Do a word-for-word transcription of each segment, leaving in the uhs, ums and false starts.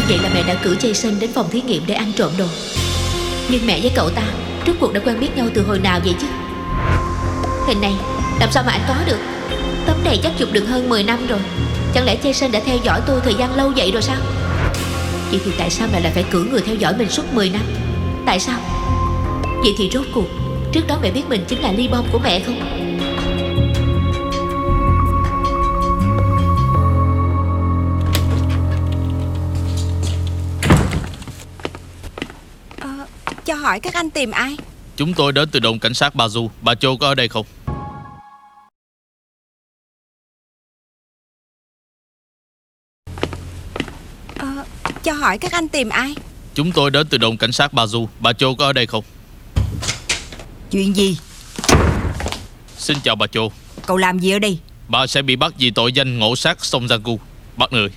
Vậy là mẹ đã cử Jason đến phòng thí nghiệm để ăn trộm đồ. Nhưng mẹ với cậu ta rốt cuộc đã quen biết nhau từ hồi nào vậy chứ? Hình này làm sao mà anh có được? Tấm này chắc chụp được hơn mười năm rồi. Chẳng lẽ Jason đã theo dõi tôi thời gian lâu vậy rồi sao? Vậy thì tại sao mẹ lại phải cử người theo dõi mình suốt mười năm? Tại sao? Vậy thì rốt cuộc trước đó mẹ biết mình chính là ly bom của mẹ không? ờ, Cho hỏi các anh tìm ai? Chúng tôi đến từ đồn cảnh sát Bà Du. Bà Châu có ở đây không? ờ, Cho hỏi các anh tìm ai? Chúng tôi đến từ đồn cảnh sát Bà Du. Bà Châu có ở đây không? Chuyện gì? Xin chào bà Châu. Cậu làm gì ở đây? Bà sẽ bị bắt vì tội danh ngộ sát Song Jang-gu. Bắt người.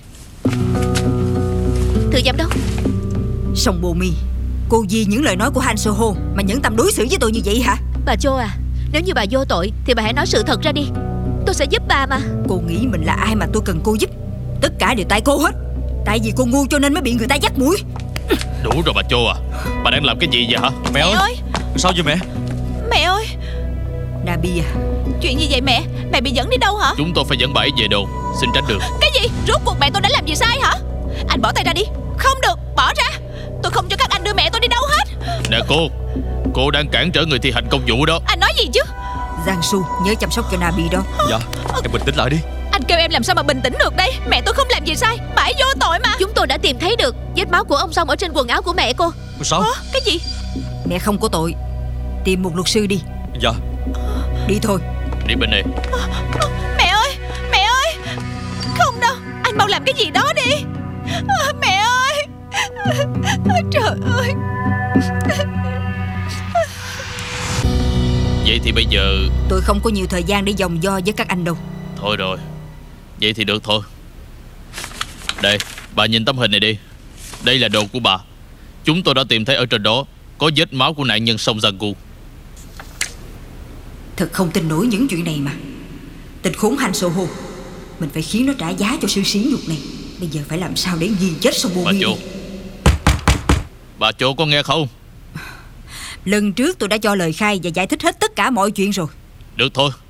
Thưa giám đốc. Song Bo-mi, cô vì những lời nói của Han So-ho mà nhẫn tâm đối xử với tôi như vậy hả? Bà Châu à, nếu như bà vô tội thì bà hãy nói sự thật ra đi. Tôi sẽ giúp bà mà. Cô nghĩ mình là ai mà tôi cần cô giúp? Tất cả đều tại cô hết. Tại vì cô ngu cho nên mới bị người ta dắt mũi. Đủ rồi bà Châu à. Bà đang làm cái gì vậy hả? Mẹ ơi, ơi. Sao vậy mẹ? Mẹ ơi. Nabi à, chuyện gì vậy mẹ? Mẹ bị dẫn đi đâu hả? Chúng tôi phải dẫn bà ấy về đồn. Xin tránh đường. Cái gì? Rốt cuộc mẹ tôi đã làm gì sai hả? Anh bỏ tay ra đi. Không được, bỏ ra. Tôi không cho các anh đưa mẹ tôi đi đâu hết. Nè cô, cô đang cản trở người thi hành công vụ đó. Anh nói gì chứ? Giang Su, nhớ chăm sóc cho Nabi đó. Dạ, em bình tĩnh lại đi. Anh kêu em làm sao mà bình tĩnh được đây? Mẹ tôi không làm gì sai, bà ấy vô tội mà. Chúng tôi đã tìm thấy được vết máu của ông Song ở trên quần áo của mẹ cô. Sao? Hả? Cái gì? Mẹ không có tội. Tìm một luật sư đi. Dạ. Đi thôi. Đi bên này. Mẹ ơi, mẹ ơi. Không đâu, anh mau làm cái gì đó đi. Mẹ ơi. Trời ơi. Vậy thì bây giờ tôi không có nhiều thời gian để vòng vo với các anh đâu. Thôi rồi. Vậy thì được thôi. Đây, bà nhìn tấm hình này đi. Đây là đồ của bà. Chúng tôi đã tìm thấy ở trên đó có vết máu của nạn nhân Song Jang-gu. Thật không tin nổi những chuyện này mà. Tên khốn Han So-ho, mình phải khiến nó trả giá cho sự sỉ nhục này. Bây giờ phải làm sao để nghiền chết Song Bo-mi. Bà Châu, bà Châu có nghe không? Lần trước tôi đã cho lời khai và giải thích hết tất cả mọi chuyện rồi. Được thôi,